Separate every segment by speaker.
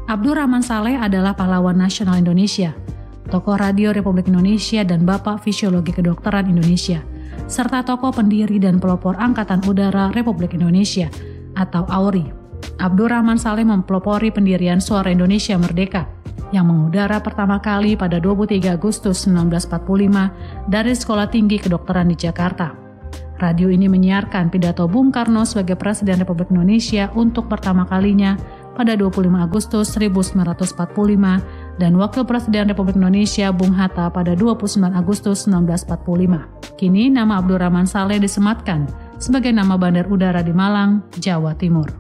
Speaker 1: Abdurrahman Saleh adalah pahlawan nasional Indonesia, tokoh radio Republik Indonesia dan Bapak Fisiologi Kedokteran Indonesia, serta tokoh pendiri dan pelopor Angkatan Udara Republik Indonesia atau AURI. Abdurrahman Saleh mempelopori pendirian Suara Indonesia Merdeka yang mengudara pertama kali pada 23 Agustus 1945 dari Sekolah Tinggi Kedokteran di Jakarta. Radio ini menyiarkan pidato Bung Karno sebagai Presiden Republik Indonesia untuk pertama kalinya pada 25 Agustus 1945 dan Wakil Presiden Republik Indonesia Bung Hatta pada 29 Agustus 1945. Kini nama Abdurrahman Saleh disematkan sebagai nama Bandar Udara di Malang, Jawa Timur.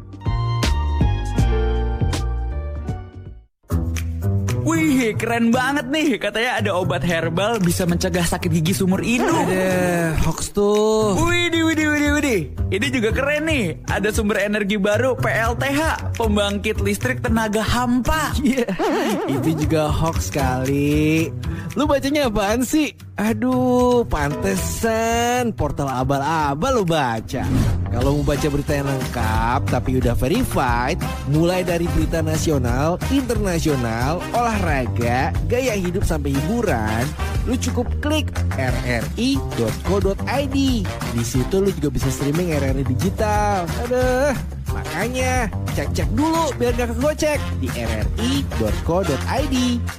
Speaker 2: Wih, keren banget nih. Katanya ada obat herbal bisa mencegah sakit gigi seumur hidup.
Speaker 3: Hoax tuh.
Speaker 2: Widih. Ini juga keren nih. Ada sumber energi baru PLTH, pembangkit listrik tenaga hampa.
Speaker 3: Itu juga hoax kali. Lu bacanya apaan sih? Aduh, pantesan portal abal-abal lu baca. Kalau mau baca berita yang lengkap tapi udah verified, mulai dari berita nasional, internasional, olahraga, gaya hidup sampai hiburan, lu cukup klik rri.co.id. Di situ lu juga bisa streaming RRI digital. Aduh, makanya cek dulu biar gak kegocek di rri.co.id.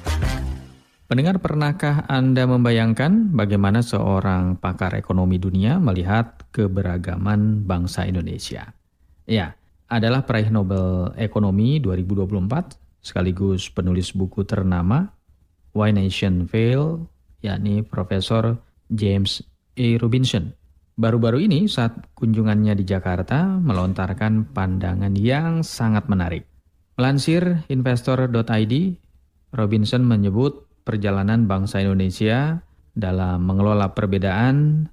Speaker 4: Pendengar, pernahkah Anda membayangkan bagaimana seorang pakar ekonomi dunia melihat keberagaman bangsa Indonesia? Ya, adalah peraih Nobel Ekonomi 2024 sekaligus penulis buku ternama Why Nation Fail, yakni Profesor James E. Robinson. Baru-baru ini saat kunjungannya di Jakarta melontarkan pandangan yang sangat menarik. Melansir investor.id, Robinson menyebut perjalanan bangsa Indonesia dalam mengelola perbedaan,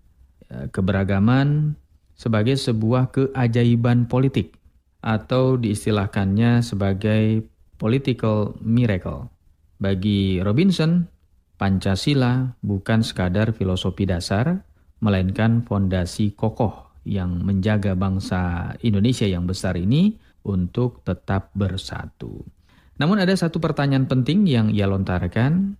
Speaker 4: keberagaman sebagai sebuah keajaiban politik atau diistilahkannya sebagai political miracle. Bagi Robinson, Pancasila bukan sekadar filosofi dasar, melainkan fondasi kokoh yang menjaga bangsa Indonesia yang besar ini untuk tetap bersatu. Namun ada satu pertanyaan penting yang ia lontarkan.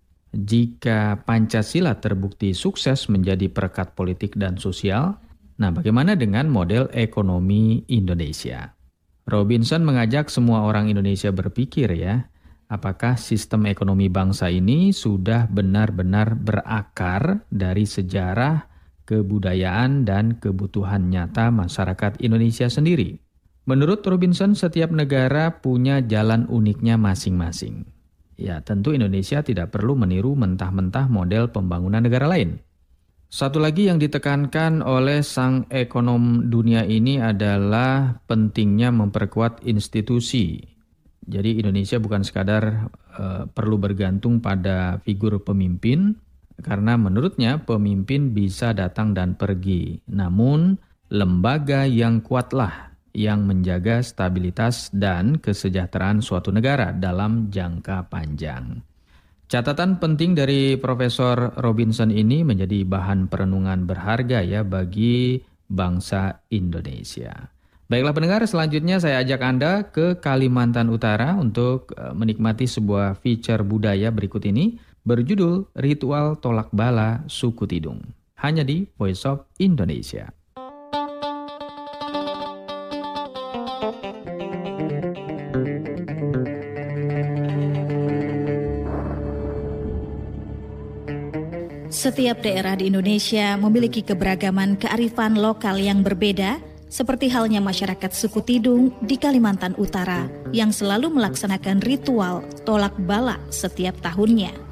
Speaker 4: Jika Pancasila terbukti sukses menjadi perekat politik dan sosial, nah bagaimana dengan model ekonomi Indonesia? Robinson mengajak semua orang Indonesia berpikir ya, apakah sistem ekonomi bangsa ini sudah benar-benar berakar dari sejarah, kebudayaan, dan kebutuhan nyata masyarakat Indonesia sendiri? Menurut Robinson, setiap negara punya jalan uniknya masing-masing. Ya, tentu Indonesia tidak perlu meniru mentah-mentah model pembangunan negara lain. Satu lagi yang ditekankan oleh sang ekonom dunia ini adalah pentingnya memperkuat institusi. Jadi Indonesia bukan sekadar perlu bergantung pada figur pemimpin, karena menurutnya pemimpin bisa datang dan pergi. Namun lembaga yang kuatlah yang menjaga stabilitas dan kesejahteraan suatu negara dalam jangka panjang. Catatan penting dari Profesor Robinson ini menjadi bahan perenungan berharga ya bagi bangsa Indonesia. Baiklah pendengar, selanjutnya saya ajak Anda ke Kalimantan Utara untuk menikmati sebuah feature budaya berikut ini berjudul Ritual Tolak Bala Suku Tidung. Hanya di Voice of Indonesia.
Speaker 5: Setiap daerah di Indonesia memiliki keberagaman kearifan lokal yang berbeda, seperti halnya masyarakat suku Tidung di Kalimantan Utara yang selalu melaksanakan ritual tolak bala setiap tahunnya.